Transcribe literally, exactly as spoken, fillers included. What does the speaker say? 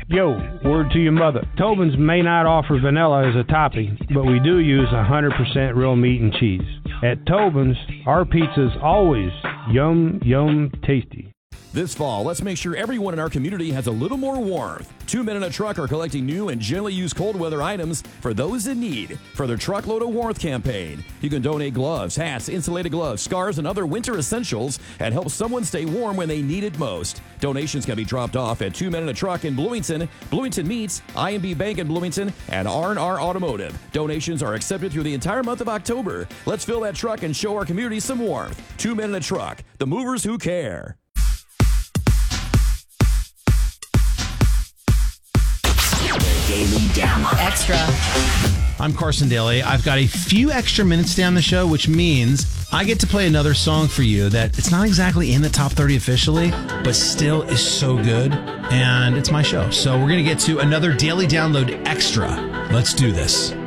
Yo, word to your mother. Tobin's may not offer vanilla as a topping, but we do use one hundred percent real meat and cheese. At Tobin's, our pizza's always yum, yum, tasty. This fall, let's make sure everyone in our community has a little more warmth. Two Men in a Truck are collecting new and generally used cold weather items for those in need for their Truckload of Warmth campaign. You can donate gloves, hats, insulated gloves, scarves, and other winter essentials and help someone stay warm when they need it most. Donations can be dropped off at Two Men in a Truck in Bloomington, Bloomington Meats, I M B Bank in Bloomington, and R and R Automotive. Donations are accepted through the entire month of October. Let's fill that truck and show our community some warmth. Two Men in a Truck, the movers who care. Daily Download Extra. I'm Carson Daly. I've got a few extra minutes down the show, which means I get to play another song for you that it's not exactly in the top thirty officially, but still is so good, and it's my show. So we're going to get to another Daily Download Extra. Let's do this.